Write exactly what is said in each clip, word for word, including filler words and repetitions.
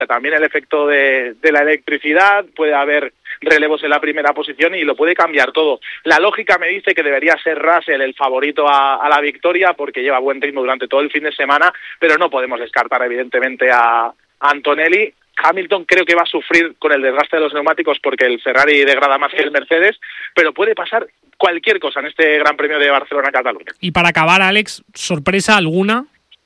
también el efecto de, de la electricidad, puede haber relevos en la primera posición y lo puede cambiar todo. La lógica me dice que debería ser Russell el favorito a, a la victoria porque lleva buen ritmo durante todo el fin de semana, pero no podemos descartar evidentemente a, a Antonelli. Hamilton creo que va a sufrir con el desgaste de los neumáticos porque el Ferrari degrada más que el Mercedes, pero puede pasar cualquier cosa en este Gran Premio de Barcelona-Cataluña. Y para acabar, Alex, ¿sorpresa alguna?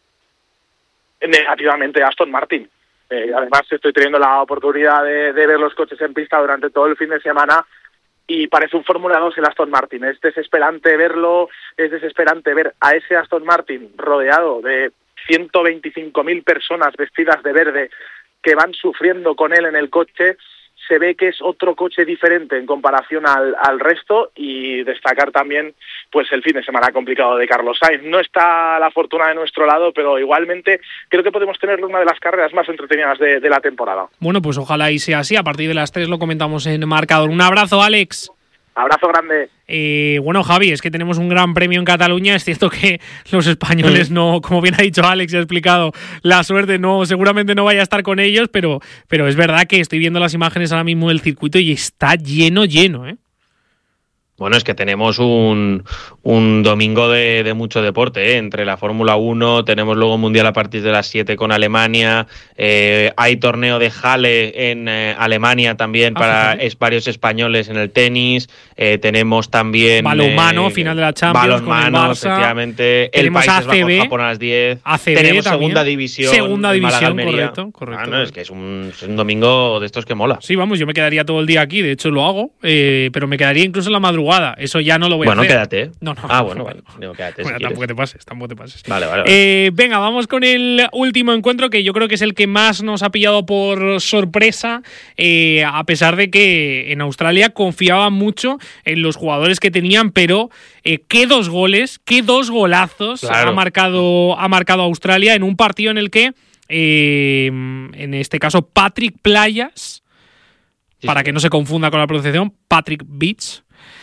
Negativamente Aston Martin. Eh, además estoy teniendo la oportunidad de, de ver los coches en pista durante todo el fin de semana y parece un Fórmula dos el Aston Martin. Es desesperante verlo, es desesperante ver a ese Aston Martin rodeado de ciento veinticinco mil personas vestidas de verde que van sufriendo con él en el coche. Se ve que es otro coche diferente en comparación al, al resto, y destacar también pues el fin de semana complicado de Carlos Sainz. No está la fortuna de nuestro lado, pero igualmente creo que podemos tener una de las carreras más entretenidas de, de la temporada. Bueno, pues ojalá y sea así. A partir de las tres lo comentamos en Marcador. Un abrazo, Alex. Abrazo grande. Eh, bueno, Javi, es que tenemos un gran premio en Cataluña. Es cierto que los españoles no, como bien ha dicho Alex y ha explicado, la suerte no, seguramente no vaya a estar con ellos, pero, pero es verdad que estoy viendo las imágenes ahora mismo del circuito y está lleno, lleno, ¿eh? Bueno, es que tenemos un, un domingo de, de mucho deporte, ¿eh? Entre la Fórmula uno, tenemos luego Mundial a partir de las siete con Alemania, eh, hay torneo de Halle en eh, Alemania también ah, para es, varios españoles en el tenis, eh, tenemos también... Balonmano, eh, final de la Champions balonmano, con el Barça. Efectivamente, tenemos el Países A C B, Bajos, Japón a las diez, A C B tenemos también. segunda división, segunda división, Málaga, correcto, correcto. Ah, no, es que es un, es un domingo de estos que mola. Sí, vamos, yo me quedaría todo el día aquí, de hecho lo hago, eh, pero me quedaría incluso en la madrugada, eso ya no lo voy bueno, a hacer. Bueno, quédate. No, no. Ah, bueno, bueno. vale. Digo, quédate Bueno, si tampoco quieres. te pases, tampoco te pases. Vale, vale. vale. Eh, venga, vamos con el último encuentro, que yo creo que es el que más nos ha pillado por sorpresa, eh, a pesar de que en Australia confiaba mucho en los jugadores que tenían, pero eh, qué dos goles, qué dos golazos claro. ha marcado, ha marcado Australia en un partido en el que, eh, en este caso, Patrick Playas, sí, para sí. que no se confunda con la pronunciación, Patrick Beach,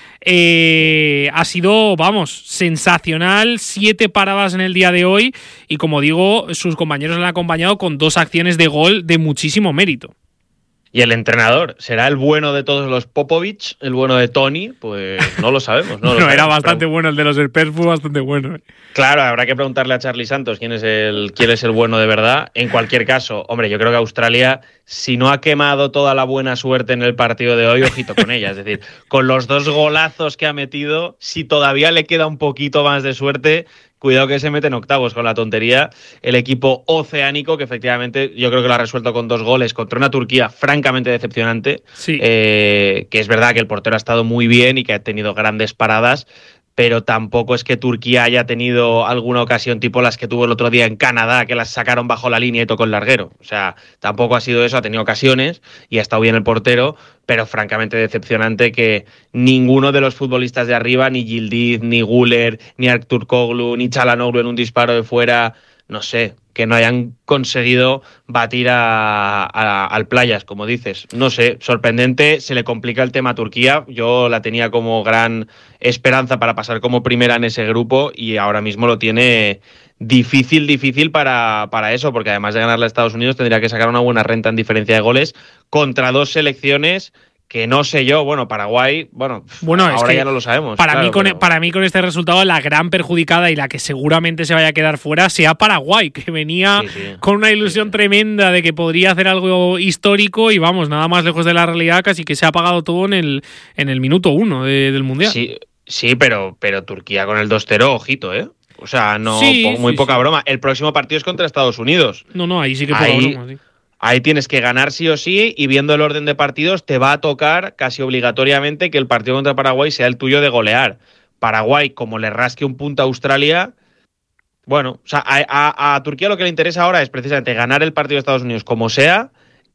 Eh, ha sido, vamos, sensacional, siete paradas en el día de hoy y, como digo, sus compañeros le han acompañado con dos acciones de gol de muchísimo mérito. ¿Y el entrenador? ¿Será el bueno de todos los Popovich? ¿El bueno de Tony? Pues no lo sabemos. No, lo no sabemos, era bastante pero... bueno el de los Spurs, fue bastante bueno. ¿eh? Claro, habrá que preguntarle a Charlie Santos quién es el quién es el bueno de verdad. En cualquier caso, hombre, yo creo que Australia, si no ha quemado toda la buena suerte en el partido de hoy, ojito con ella. Es decir, con los dos golazos que ha metido, si todavía le queda un poquito más de suerte, cuidado que se mete en octavos con la tontería el equipo oceánico, que efectivamente yo creo que lo ha resuelto con dos goles contra una Turquía francamente decepcionante. Sí. Eh, que es verdad que el portero ha estado muy bien y que ha tenido grandes paradas, pero tampoco es que Turquía haya tenido alguna ocasión tipo las que tuvo el otro día en Canadá, que las sacaron bajo la línea y tocó el larguero. O sea, tampoco ha sido eso, ha tenido ocasiones y ha estado bien el portero, pero francamente decepcionante que ninguno de los futbolistas de arriba, ni Yildiz, ni Güler, ni Ertuğrul, ni Çalhanoğlu en un disparo de fuera, no sé, que no hayan conseguido batir a, a, al Playas, como dices. No sé, sorprendente, se le complica el tema a Turquía. Yo la tenía como gran esperanza para pasar como primera en ese grupo y ahora mismo lo tiene difícil, difícil para, para eso, porque además de ganarle a Estados Unidos tendría que sacar una buena renta en diferencia de goles contra dos selecciones que no sé yo, bueno, Paraguay, bueno, bueno ahora es que ya no lo sabemos. Para, claro, mí con, pero... para mí con este resultado la gran perjudicada y la que seguramente se vaya a quedar fuera sea Paraguay, que venía sí, sí. con una ilusión sí, sí. tremenda de que podría hacer algo histórico y vamos, nada más lejos de la realidad, casi que se ha apagado todo en el, en el minuto uno de, del Mundial. Sí, sí pero, pero Turquía con el dos cero, ojito, ¿eh? O sea, no sí, po- muy sí, poca sí. broma. El próximo partido es contra Estados Unidos. No, no, ahí sí que poca ahí... broma, sí. Ahí tienes que ganar sí o sí y viendo el orden de partidos te va a tocar casi obligatoriamente que el partido contra Paraguay sea el tuyo de golear. Paraguay, como le rasque un punto a Australia, bueno, o sea, a, a, a Turquía lo que le interesa ahora es precisamente ganar el partido de Estados Unidos como sea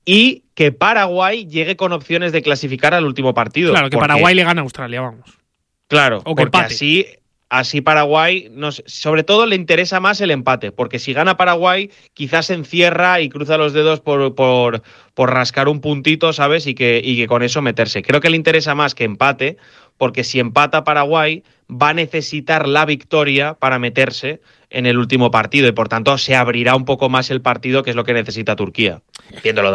y que Paraguay llegue con opciones de clasificar al último partido. Claro, que porque, Paraguay le gana a Australia, vamos. Claro, o que porque empate. así... Así Paraguay, no sé, sobre todo le interesa más el empate, porque si gana Paraguay quizás se encierra y cruza los dedos por, por, por rascar un puntito, ¿sabes? Y que, y que con eso meterse. Creo que le interesa más que empate, porque si empata Paraguay va a necesitar la victoria para meterse en el último partido y por tanto se abrirá un poco más el partido, que es lo que necesita Turquía, viéndolo